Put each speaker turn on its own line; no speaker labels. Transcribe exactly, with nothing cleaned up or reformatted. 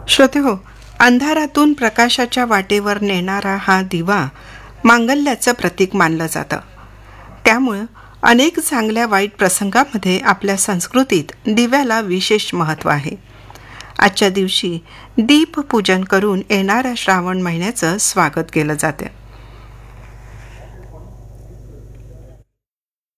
श्रोतेहो, अंधारातून प्रकाशाच्या वाटेवर नेणारा हा दिवा मांगल्याचं प्रतीक मानलं जातं. त्यामुळं अनेक चांगल्या वाईट प्रसंगामध्ये आपल्या संस्कृतीत दिव्याला विशेष महत्त्व आहे. आजच्या दिवशी दीपपूजन करून येणाऱ्या श्रावण महिन्याचं स्वागत केलं जातं.